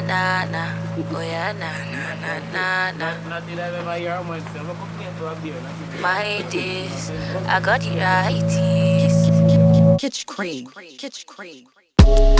na na. Oh yeah, na na na na na. My days, I got the right. Kitchen cream.